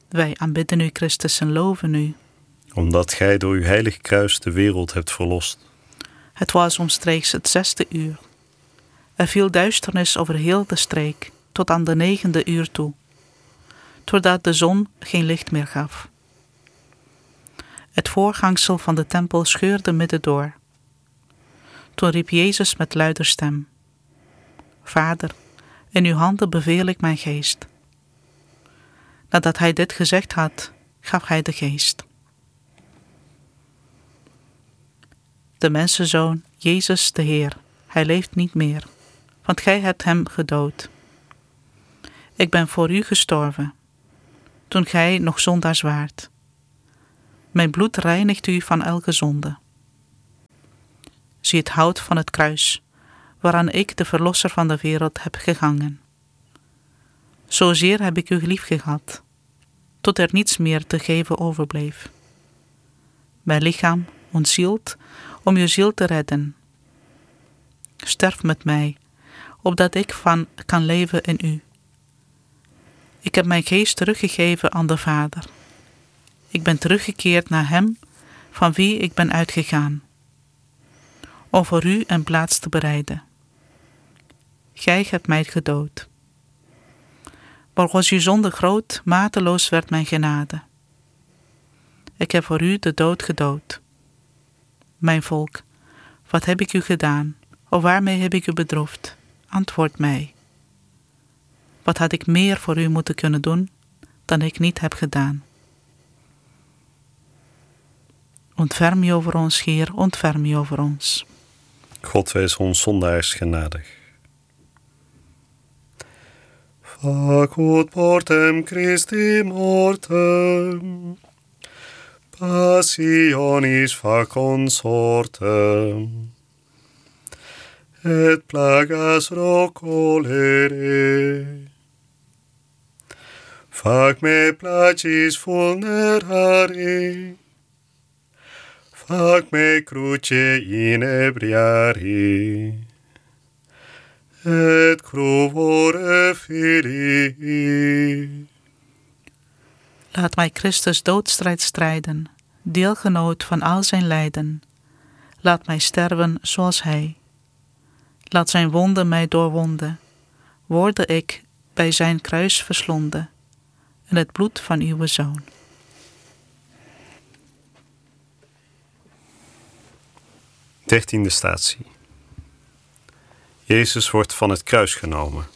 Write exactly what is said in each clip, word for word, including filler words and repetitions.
Wij aanbidden u, Christus, en loven u. Omdat gij door uw heilig kruis de wereld hebt verlost. Het was omstreeks het zesde uur. Er viel duisternis over heel de streek, tot aan de negende uur toe, totdat de zon geen licht meer gaf. Het voorgangsel van de tempel scheurde midden door. Toen riep Jezus met luide stem: Vader, in uw handen beveel ik mijn geest. Nadat hij dit gezegd had, gaf hij de geest. De mensenzoon, Jezus de Heer, hij leeft niet meer, want gij hebt hem gedood. Ik ben voor u gestorven, toen gij nog zondaars waart. Mijn bloed reinigt u van elke zonde. Zie het hout van het kruis, waaraan ik, de verlosser van de wereld, heb gehangen. Zozeer heb ik u lief gehad, tot er niets meer te geven overbleef. Mijn lichaam ontzield om uw ziel te redden. Sterf met mij, opdat ik van kan leven in u. Ik heb mijn geest teruggegeven aan de Vader. Ik ben teruggekeerd naar hem, van wie ik ben uitgegaan, om voor u een plaats te bereiden. Gij hebt mij gedood. Maar was uw zonde groot, mateloos werd mijn genade. Ik heb voor u de dood gedood. Mijn volk, wat heb ik u gedaan, of waarmee heb ik u bedroefd? Antwoord mij. Wat had ik meer voor u moeten kunnen doen, dan ik niet heb gedaan? Ontferm je over ons, Heer, ontferm je over ons. God wees ons zondaars genadig. Facut portem Christi mortem, passionis facon sortem, et plagas rocolere. Fac me placis vulnerare, fac me cruce inebriari, et cruvore filii. Laat mij Christus doodstrijd strijden, deelgenoot van al zijn lijden. Laat mij sterven zoals hij. Laat zijn wonden mij doorwonden, worde ik bij zijn kruis verslonden, in het bloed van uw Zoon. Dertiende statie. Jezus wordt van het kruis genomen.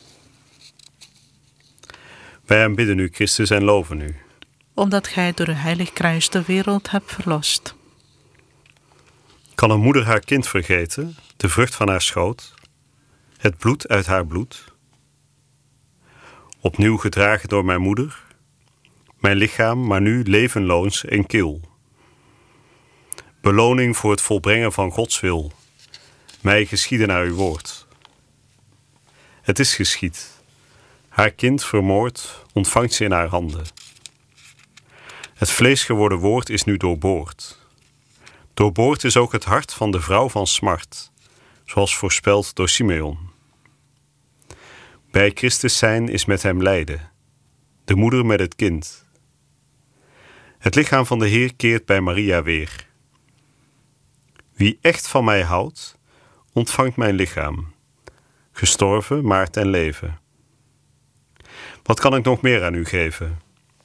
Wij aanbidden u, Christus, en loven u. Omdat gij door uw heilig kruis de wereld hebt verlost. Kan een moeder haar kind vergeten, de vrucht van haar schoot, het bloed uit haar bloed? Opnieuw gedragen door mijn moeder, mijn lichaam, maar nu levenloos en kil. Beloning voor het volbrengen van Gods wil, mij geschieden naar uw woord. Het is geschied. Haar kind vermoord ontvangt ze in haar handen. Het vlees geworden woord is nu doorboord. Doorboord is ook het hart van de vrouw van smart, zoals voorspeld door Simeon. Bij Christus zijn is met hem lijden, de moeder met het kind. Het lichaam van de Heer keert bij Maria weer. Wie echt van mij houdt, ontvangt mijn lichaam, gestorven, maar ten leven. Wat kan ik nog meer aan u geven?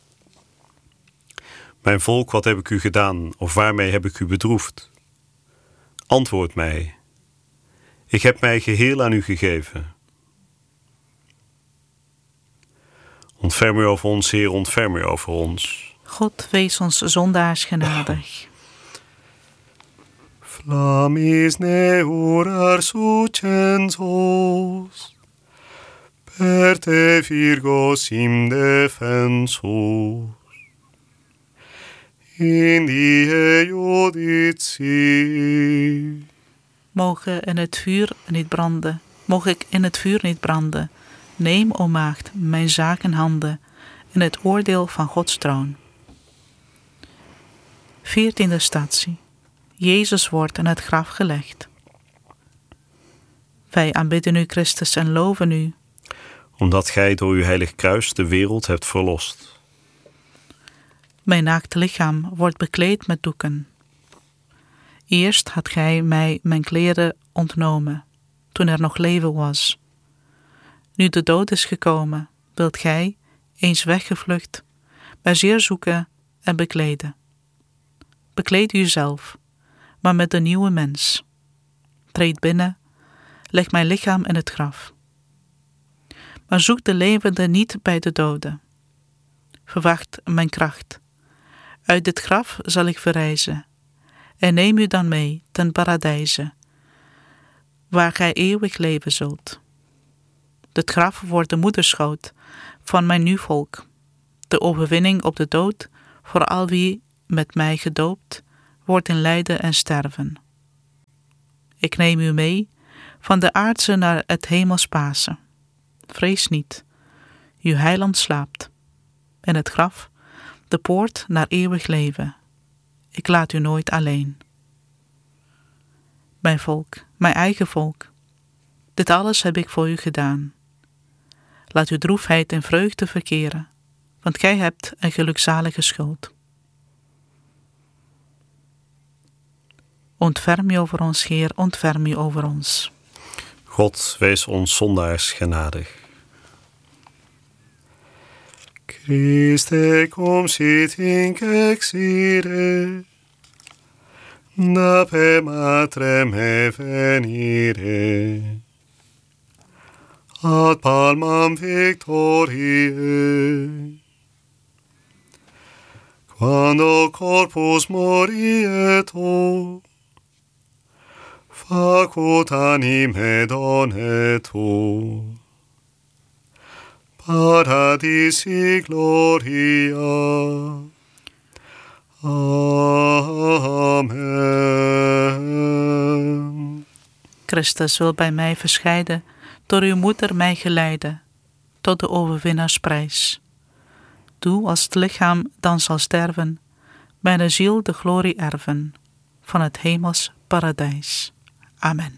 Mijn volk, wat heb ik u gedaan, of waarmee heb ik u bedroefd? Antwoord mij. Ik heb mij geheel aan u gegeven. Ontferm u over ons, Heer, ontferm u over ons. God wees ons zondaars genadig. Flammis neurar sucensos, per te Virgo sim defensus, in die judici. Moge in het vuur niet branden, moge ik in het vuur niet branden. Neem, o maagd, mijn zaak in handen, in het oordeel van Gods troon. Veertiende statie. Jezus wordt in het graf gelegd. Wij aanbidden u, Christus, en loven u. Omdat gij door uw heilig kruis de wereld hebt verlost. Mijn naakte lichaam wordt bekleed met doeken. Eerst had gij mij mijn kleren ontnomen, toen er nog leven was. Nu de dood is gekomen, wilt gij, eens weggevlucht, mij zeer zoeken en bekleden. Bekleed uzelf, maar met de nieuwe mens. Treed binnen, leg mijn lichaam in het graf. Maar zoek de levende niet bij de doden. Verwacht mijn kracht. Uit dit graf zal ik verrijzen, en neem u dan mee ten paradijze, waar gij eeuwig leven zult. Het graf wordt de moederschoot van mijn nieuw volk, de overwinning op de dood voor al wie met mij gedoopt wordt in lijden en sterven. Ik neem u mee van de aardse naar het hemels Pasen. Vrees niet, uw heiland slaapt. In het graf, de poort naar eeuwig leven. Ik laat u nooit alleen. Mijn volk, mijn eigen volk, dit alles heb ik voor u gedaan. Laat uw droefheid in vreugde verkeren, want gij hebt een gelukzalige schuld. Ontferm u over ons, Heer, ontferm u over ons. God, wees ons zondaars genadig. Christe cum sit in exire, nape matrem me venire, ad palmam victoriae. Quando corpus morieto, facut anime donetur, paradisi gloria. Amen. Christus wil bij mij verscheiden, door uw moeder mij geleiden, tot de overwinnaarsprijs. Doe als het lichaam dan zal sterven, mijn ziel de glorie erven, van het hemels paradijs. Amen.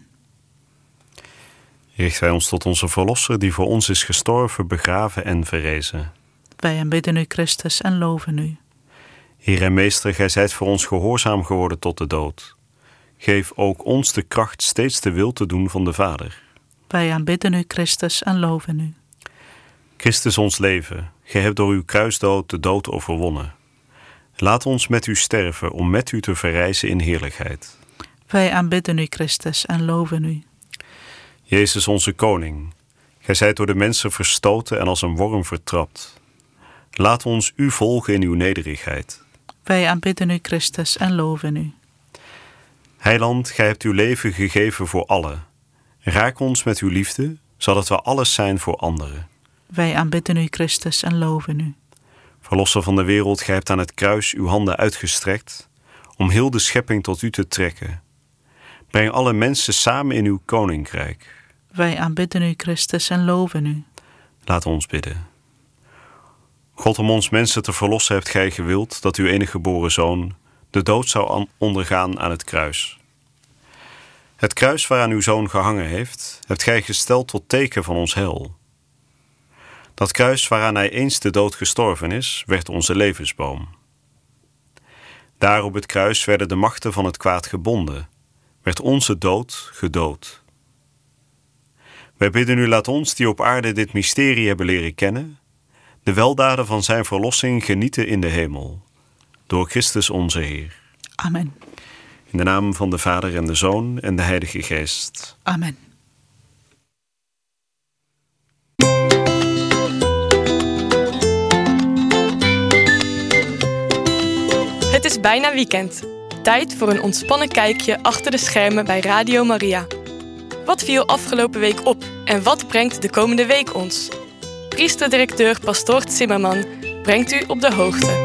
Richt wij ons tot onze Verlosser, die voor ons is gestorven, begraven en verrezen. Wij aanbidden u, Christus, en loven u. Heer en Meester, gij zijt voor ons gehoorzaam geworden tot de dood. Geef ook ons de kracht steeds de wil te doen van de Vader. Wij aanbidden u, Christus, en loven u. Christus ons leven, gij hebt door uw kruisdood de dood overwonnen. Laat ons met u sterven om met u te verrijzen in heerlijkheid. Wij aanbidden u, Christus, en loven u. Jezus onze koning, gij zijt door de mensen verstoten en als een worm vertrapt. Laat ons u volgen in uw nederigheid. Wij aanbidden u, Christus, en loven u. Heiland, gij hebt uw leven gegeven voor allen. Raak ons met uw liefde, zodat we alles zijn voor anderen. Wij aanbidden u, Christus, en loven u. Verlosser van de wereld, gij hebt aan het kruis uw handen uitgestrekt, om heel de schepping tot u te trekken. Breng alle mensen samen in uw koninkrijk. Wij aanbidden u, Christus, en loven u. Laat ons bidden. God, om ons mensen te verlossen hebt gij gewild dat uw enige geboren Zoon de dood zou ondergaan aan het kruis. Het kruis waaraan uw Zoon gehangen heeft, hebt gij gesteld tot teken van ons heil. Dat kruis waaraan hij eens de dood gestorven is, werd onze levensboom. Daar op het kruis werden de machten van het kwaad gebonden, werd onze dood gedood. Wij bidden u, laat ons die op aarde dit mysterie hebben leren kennen, de weldaden van zijn verlossing genieten in de hemel, door Christus onze Heer. Amen. In de naam van de Vader en de Zoon en de Heilige Geest. Amen. Het is bijna weekend. Tijd voor een ontspannen kijkje achter de schermen bij Radio Maria. Wat viel afgelopen week op en wat brengt de komende week ons? Priesterdirecteur Pastoor Zimmerman brengt u op de hoogte.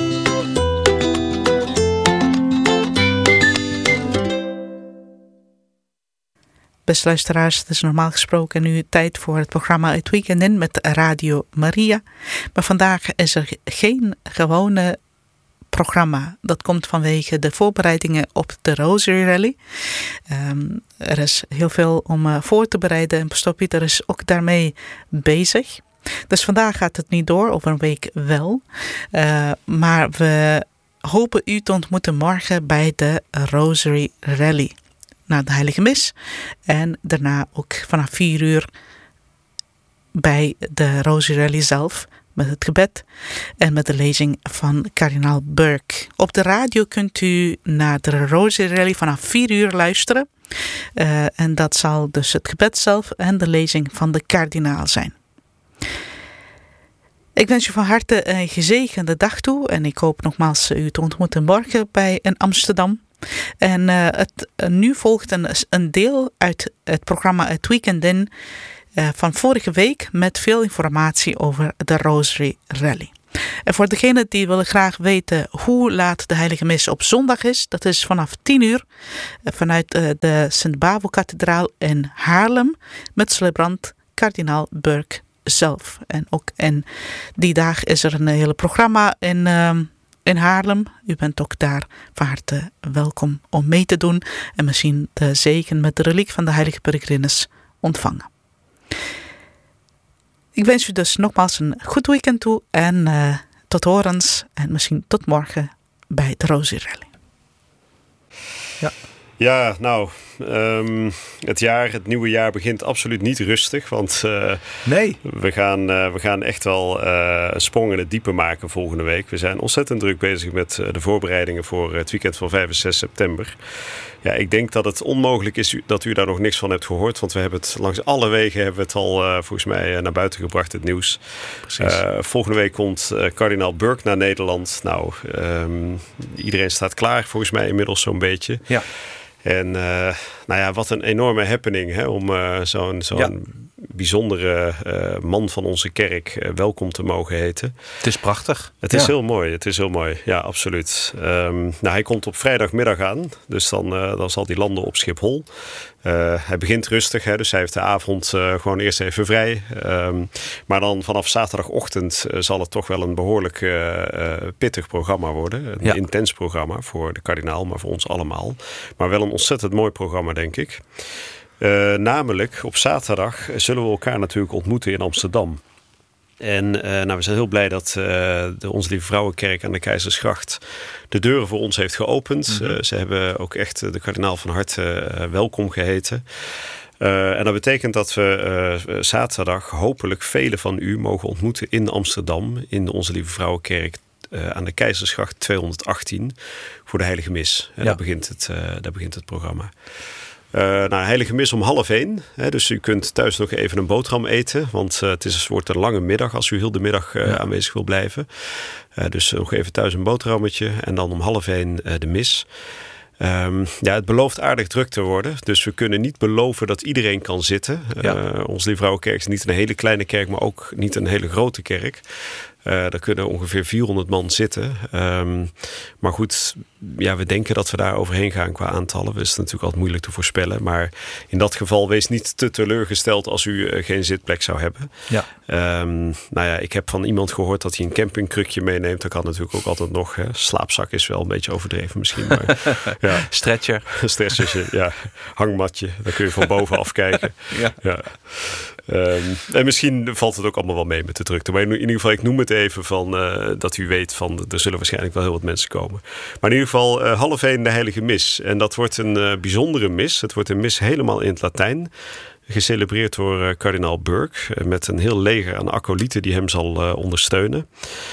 Beste luisteraars, het is normaal gesproken nu tijd voor het programma Het Weekend In met Radio Maria. Maar vandaag is er geen gewone programma. Dat komt vanwege de voorbereidingen op de Rosary Rally. Um, er is heel veel om uh, voor te bereiden en Pastoor Pieter is ook daarmee bezig. Dus vandaag gaat het niet door, over een week wel. Uh, maar we hopen u te ontmoeten morgen bij de Rosary Rally. Na de Heilige Mis. En daarna ook vanaf vier uur bij de Rosary Rally zelf. Met het gebed en met de lezing van kardinaal Burke. Op de radio kunt u naar de Rosary Rally vanaf vier uur luisteren. Uh, en dat zal dus het gebed zelf en de lezing van de kardinaal zijn. Ik wens u van harte een gezegende dag toe. En ik hoop nogmaals u te ontmoeten morgen bij in Amsterdam. En uh, het, uh, nu volgt een, een deel uit het programma Het Weekend In uh, van vorige week met veel informatie over de Rosary Rally. En voor degenen die willen graag weten hoe laat de Heilige Mis op zondag is, dat is vanaf tien uur uh, vanuit uh, de Sint-Bavo-kathedraal in Haarlem met celebrant kardinaal Burke zelf. En ook in die dag is er een hele programma in... Uh, in Haarlem. U bent ook daar van harte welkom om mee te doen en misschien de zegen met de reliek van de heilige Peregrinus ontvangen. Ik wens u dus nogmaals een goed weekend toe en uh, tot horens en misschien tot morgen bij de Rosary Rally. Ja. Ja, nou, um, het jaar, het nieuwe jaar begint absoluut niet rustig. Want uh, nee. we, gaan, uh, we gaan echt wel uh, een sprong in het diepe maken volgende week. We zijn ontzettend druk bezig met uh, de voorbereidingen voor het weekend van vijf en zes september. Ja, ik denk dat het onmogelijk is dat u daar nog niks van hebt gehoord. Want we hebben het langs alle wegen hebben we het al uh, volgens mij uh, naar buiten gebracht, het nieuws. Precies. Uh, volgende week komt uh, kardinaal Burke naar Nederland. Nou, um, iedereen staat klaar volgens mij inmiddels zo'n beetje. Ja. En uh, nou ja, wat een enorme happening hè, om uh, zo'n, zo'n ja. bijzondere uh, man van onze kerk uh, welkom te mogen heten. Het is prachtig. Het is ja. heel mooi, het is heel mooi. Ja, absoluut. Um, nou, hij komt op vrijdagmiddag aan, dus dan, uh, dan zal hij landen op Schiphol. Uh, hij begint rustig, hè, dus hij heeft de avond uh, gewoon eerst even vrij. Um, maar dan vanaf zaterdagochtend uh, zal het toch wel een behoorlijk uh, uh, pittig programma worden. Een ja. intens programma voor de kardinaal, maar voor ons allemaal. Maar wel een ontzettend mooi programma, denk ik. Uh, namelijk, op zaterdag zullen we elkaar natuurlijk ontmoeten in Amsterdam. En uh, nou, we zijn heel blij dat uh, de Onze Lieve Vrouwenkerk aan de Keizersgracht de deuren voor ons heeft geopend. Mm-hmm. Uh, ze hebben ook echt de kardinaal van harte uh, welkom geheten. Uh, en dat betekent dat we uh, zaterdag hopelijk velen van u mogen ontmoeten in Amsterdam, in de Onze Lieve Vrouwenkerk uh, aan de Keizersgracht tweehonderdachttien voor de Heilige Mis. En ja. daar, begint het, uh, daar begint het programma. Uh, nou, Heilige Mis om half één. Hè, dus u kunt thuis nog even een boterham eten. Want uh, het is, wordt een lange middag als u heel de middag uh, ja. aanwezig wil blijven. Uh, dus nog even thuis een boterhammetje. En dan om half één uh, de mis. Um, ja, het belooft aardig druk te worden. Dus we kunnen niet beloven dat iedereen kan zitten. Ja. Uh, Onze Lieve Vrouwenkerk is niet een hele kleine kerk, maar ook niet een hele grote kerk. Uh, daar kunnen ongeveer vierhonderd man zitten. Um, maar goed, ja, we denken dat we daar overheen gaan qua aantallen. Dat is natuurlijk altijd moeilijk te voorspellen. Maar in dat geval wees niet te teleurgesteld als u uh, geen zitplek zou hebben. Ja. Um, nou ja, ik heb van iemand gehoord dat hij een campingkrukje meeneemt. Dat kan natuurlijk ook altijd nog. Hè. Slaapzak is wel een beetje overdreven misschien. Maar, ja. Stretcher. Stretchertje, ja. Hangmatje. Daar kun je van bovenaf kijken. Ja. Ja. Um, en misschien valt het ook allemaal wel mee met de drukte. Maar in ieder geval, ik noem het even van uh, dat u weet van er zullen waarschijnlijk wel heel wat mensen komen. Maar in ieder geval uh, half één de Heilige Mis. En dat wordt een uh, bijzondere mis. Het wordt een mis helemaal in het Latijn. Gecelebreerd door uh, kardinaal Burke. Uh, met een heel leger aan acolyten die hem zal uh, ondersteunen.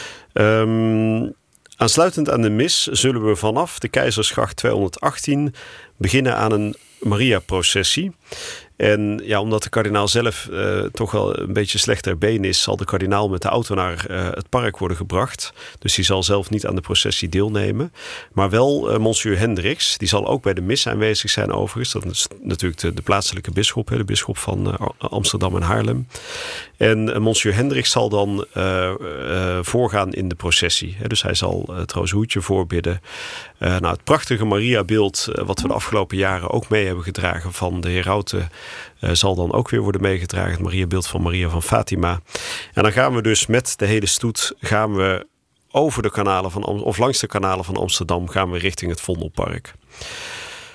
Um, aansluitend aan de mis zullen we vanaf de Keizersgracht tweehonderdachttien beginnen aan een Maria-processie. En ja, omdat de kardinaal zelf uh, toch wel een beetje slecht ter been is, zal de kardinaal met de auto naar uh, het park worden gebracht. Dus die zal zelf niet aan de processie deelnemen. Maar wel uh, Monsieur Hendricks, die zal ook bij de mis aanwezig zijn overigens. Dat is natuurlijk de, de plaatselijke bisschop, hè, de bisschop van uh, Amsterdam en Haarlem. En uh, Monsieur Hendricks zal dan uh, uh, voorgaan in de processie. Hè. Dus hij zal uh, het rozenhoedje voorbidden. Uh, nou, het prachtige Mariabeeld, uh, wat we de afgelopen jaren ook mee hebben gedragen van de herauten, Uh, zal dan ook weer worden meegedragen. Het Mariabeeld van Maria van Fatima. En dan gaan we dus met de hele stoet gaan we over de kanalen van of langs de kanalen van Amsterdam gaan we richting het Vondelpark.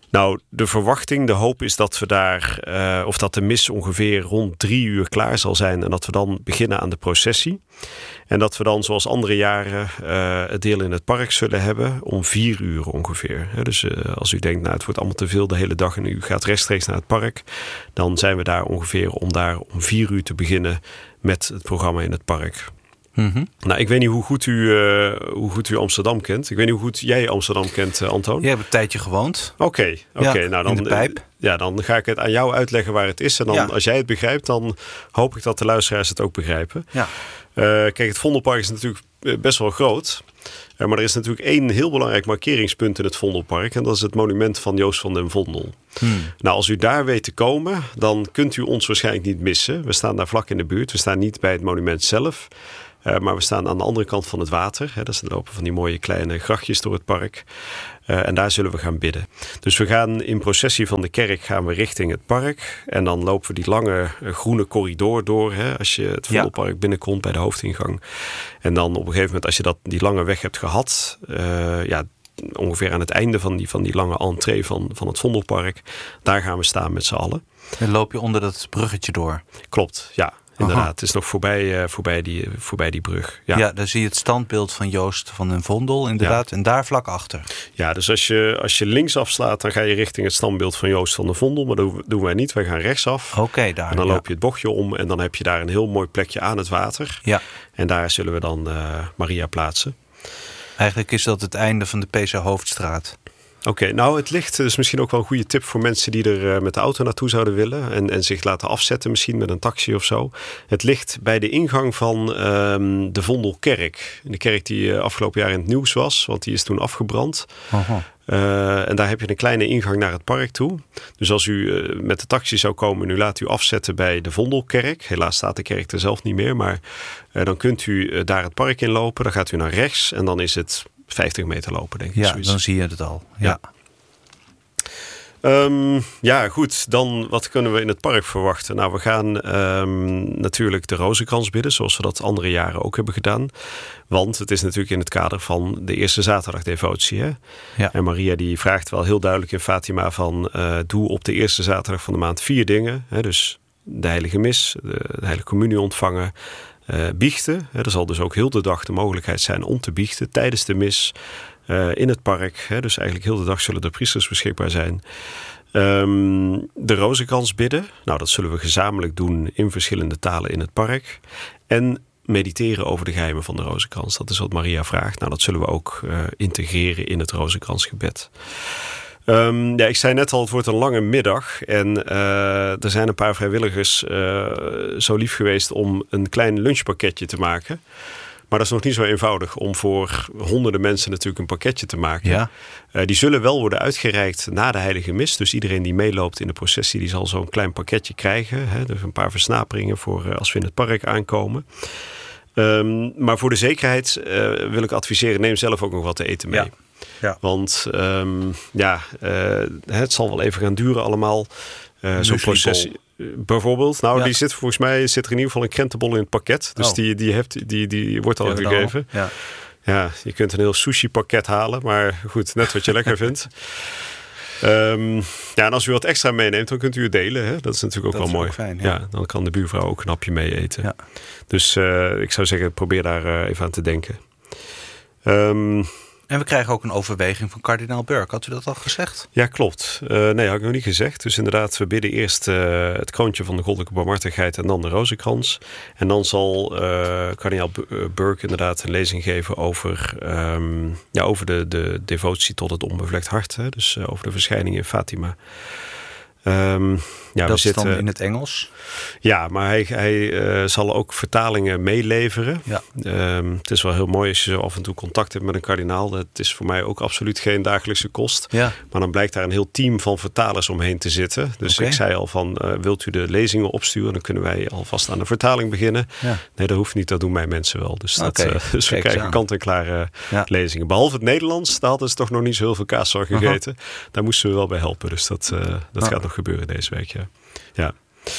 Nou, de verwachting, de hoop is dat we daar, uh, of dat de mis ongeveer rond drie uur klaar zal zijn. En dat we dan beginnen aan de processie. En dat we dan, zoals andere jaren, uh, het deel in het park zullen hebben om vier uur ongeveer. He, dus uh, als u denkt, nou, het wordt allemaal te veel de hele dag en u gaat rechtstreeks naar het park, dan zijn we daar ongeveer om daar om vier uur te beginnen met het programma in het park. Mm-hmm. Nou, ik weet niet hoe goed, u, uh, hoe goed u Amsterdam kent. Ik weet niet hoe goed jij Amsterdam kent, uh, Antoon. Jij hebt een tijdje gewoond. Oké, okay, oké. Okay. Ja, nou, dan, in de pijp. Ja, dan ga ik het aan jou uitleggen waar het is. En dan, ja. als jij het begrijpt, dan hoop ik dat de luisteraars het ook begrijpen. Ja. Uh, kijk, het Vondelpark is natuurlijk best wel groot. Uh, maar er is natuurlijk één heel belangrijk markeringspunt in het Vondelpark. En dat is het monument van Joost van den Vondel. Hmm. Nou, als u daar weet te komen, dan kunt u ons waarschijnlijk niet missen. We staan daar vlak in de buurt. We staan niet bij het monument zelf. Uh, maar we staan aan de andere kant van het water. Hè, dus er lopen van die mooie kleine grachtjes door het park. Uh, en daar zullen we gaan bidden. Dus we gaan in processie van de kerk gaan we richting het park. En dan lopen we die lange uh, groene corridor door. Hè, als je het Vondelpark ja. binnenkomt bij de hoofdingang. En dan op een gegeven moment als je dat, die lange weg hebt gehad. Uh, ja, ongeveer aan het einde van die, van die lange entree van, van het Vondelpark. Daar gaan we staan met z'n allen. Dan loop je onder dat bruggetje door. Klopt, ja. Inderdaad, Aha. het is nog voorbij, uh, voorbij, die, voorbij die brug. Ja. ja, daar zie je het standbeeld van Joost van den Vondel inderdaad. Ja. En daar vlak achter. Ja, dus als je, als je links afslaat, dan ga je richting het standbeeld van Joost van den Vondel. Maar dat doen wij niet, wij gaan rechtsaf. Oké, okay, daar. En dan ja. loop je het bochtje om en dan heb je daar een heel mooi plekje aan het water. Ja. En daar zullen we dan uh, Maria plaatsen. Eigenlijk is dat het einde van de P C Hoofdstraat. Oké, okay, nou het ligt, dus misschien ook wel een goede tip voor mensen die er uh, met de auto naartoe zouden willen. En, en zich laten afzetten, misschien met een taxi of zo. Het ligt bij de ingang van um, de Vondelkerk. De kerk die uh, afgelopen jaar in het nieuws was, want die is toen afgebrand. Aha. Uh, en daar heb je een kleine ingang naar het park toe. Dus als u uh, met de taxi zou komen en u laat u afzetten bij de Vondelkerk. Helaas staat de kerk er zelf niet meer. Maar uh, dan kunt u uh, daar het park in lopen. Dan gaat u naar rechts en dan is het vijftig meter lopen, denk ik. Ja, zoiets. dan zie je het al. Ja. Ja. Um, ja, goed. Dan wat kunnen we in het park verwachten? Nou, we gaan um, natuurlijk de Rozenkrans bidden, zoals we dat andere jaren ook hebben gedaan. Want het is natuurlijk in het kader van de eerste zaterdagdevotie. Hè? Ja. En Maria die vraagt wel heel duidelijk in Fatima van uh, doe op de eerste zaterdag van de maand vier dingen. Hè? Dus de heilige mis, de, de heilige communie ontvangen, uh, biechten. Hè? Er zal dus ook heel de dag de mogelijkheid zijn om te biechten tijdens de mis. Uh, in het park. Hè, dus eigenlijk heel de dag zullen de priesters beschikbaar zijn. Um, de Rozenkrans bidden. Nou, dat zullen we gezamenlijk doen in verschillende talen in het park. En mediteren over de geheimen van de Rozenkrans. Dat is wat Maria vraagt. Nou, dat zullen we ook uh, integreren in het Rozenkransgebed. Um, ja, ik zei net al, het wordt een lange middag. En uh, er zijn een paar vrijwilligers uh, zo lief geweest om een klein lunchpakketje te maken. Maar dat is nog niet zo eenvoudig om voor honderden mensen natuurlijk een pakketje te maken. Ja. Uh, die zullen wel worden uitgereikt na de heilige mis. Dus iedereen die meeloopt in de processie, die zal zo'n klein pakketje krijgen. Hè? Dus een paar versnaperingen voor uh, als we in het park aankomen. Um, maar voor de zekerheid uh, wil ik adviseren, neem zelf ook nog wat te eten mee. Ja. Ja. Want um, ja, uh, het zal wel even gaan duren allemaal. Uh, zo'n processie. Bijvoorbeeld, nou, ja. die zit volgens mij zit er in ieder geval een krentenbol in het pakket. Dus oh. die, die, hebt, die, die wordt al ja, gegeven. Al. Ja. ja, je kunt een heel sushi pakket halen, maar goed, net wat je lekker vindt. Um, ja, en als u wat extra meeneemt, dan kunt u het delen. Hè? Dat is natuurlijk ook dat wel mooi. Ook fijn, ja. ja, dan kan de buurvrouw ook een hapje mee eten. Ja. Dus uh, ik zou zeggen, probeer daar uh, even aan te denken. Um, En we krijgen ook een overweging van kardinaal Burke. Had u dat al gezegd? Ja, klopt. Uh, nee, had ik nog niet gezegd. Dus inderdaad, we bidden eerst uh, het kroontje van de goddelijke barmhartigheid en dan de rozenkrans. En dan zal uh, kardinaal Burke inderdaad een lezing geven over, um, ja, over de, de devotie tot het onbevlekt hart. Hè? Dus uh, over de verschijning in Fatima. Um, ja, dat we is zitten, dan in het Engels? Ja, maar hij, hij uh, zal ook vertalingen meeleveren. Ja. Um, het is wel heel mooi als je zo af en toe contact hebt met een kardinaal. Het is voor mij ook absoluut geen dagelijkse kost. Ja. Maar dan blijkt daar een heel team van vertalers omheen te zitten. Dus okay. ik zei al van, uh, wilt u de lezingen opsturen? Dan kunnen wij alvast aan de vertaling beginnen. Ja. Nee, dat hoeft niet. Dat doen mijn mensen wel. Dus, dat, okay. uh, dus we krijgen kant-en-klare ja. lezingen. Behalve het Nederlands, daar hadden ze toch nog niet zo heel veel kaas van gegeten. Uh-huh. Daar moesten we wel bij helpen. Dus dat, uh, dat oh. gaat nog gebeuren deze week, ja. Ja.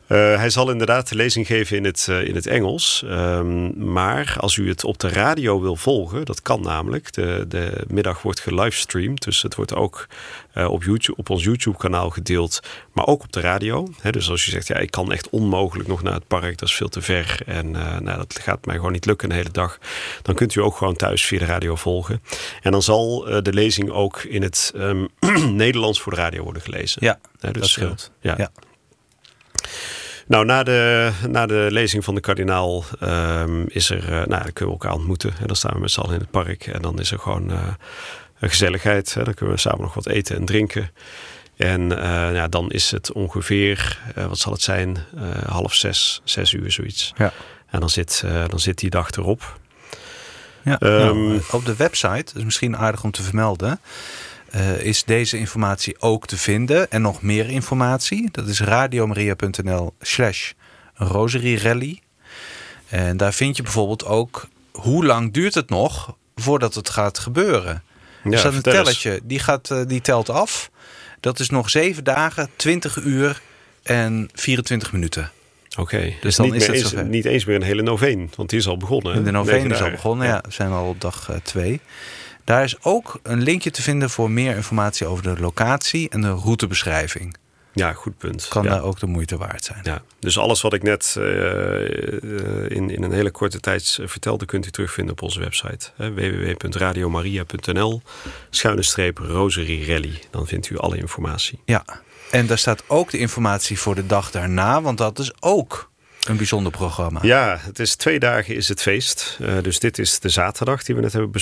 Uh, hij zal inderdaad de lezing geven in het, uh, in het Engels. Um, maar als u het op de radio wil volgen, dat kan namelijk. De, de middag wordt gelivestreamd. Dus het wordt ook uh, op, YouTube, op ons YouTube-kanaal gedeeld. Maar ook op de radio. He, dus als u zegt, ja, ik kan echt onmogelijk nog naar het park. Dat is veel te ver. En uh, nou, dat gaat mij gewoon niet lukken een hele dag. Dan kunt u ook gewoon thuis via de radio volgen. En dan zal uh, de lezing ook in het um, Nederlands voor de radio worden gelezen. Ja, He, dus, dat scheelt. Uh, ja. ja. Nou, na de, na de lezing van de kardinaal um, is er, uh, nou, dan kunnen we elkaar ontmoeten. En dan staan we met z'n allen in het park. En dan is er gewoon uh, een gezelligheid. Hè. Dan kunnen we samen nog wat eten en drinken. En uh, ja, dan is het ongeveer, uh, wat zal het zijn, uh, half zes, zes uur zoiets. Ja. En dan zit, uh, dan zit die dag erop. Ja, um, nou, op de website, dat is misschien aardig om te vermelden, Uh, is deze informatie ook te vinden. En nog meer informatie. Dat is radiomaria.nl slash rosarie-rally. En daar vind je bijvoorbeeld ook hoe lang duurt het nog voordat het gaat gebeuren. Ja, er staat een telletje, die, gaat, uh, die telt af. Dat is nog zeven dagen, twintig uur en vierentwintig minuten. Oké, okay. Dus dan niet, is het eens, niet eens meer een hele noveen, want die is al begonnen. De noveen is al begonnen, ja. ja. We zijn al op dag twee. Uh, Daar is ook een linkje te vinden voor meer informatie over de locatie en de routebeschrijving. Ja, goed punt. Kan ja. daar ook de moeite waard zijn. Ja, dus alles wat ik net uh, uh, in, in een hele korte tijd vertelde, kunt u terugvinden op onze website. Uh, w w w punt radiomaria punt n l schuine streep Rosarie Rally. Dan vindt u alle informatie. Ja, en daar staat ook de informatie voor de dag daarna, want dat is ook een bijzonder programma. Ja, het is twee dagen is het feest. Uh, dus dit is de zaterdag die we net hebben besproken.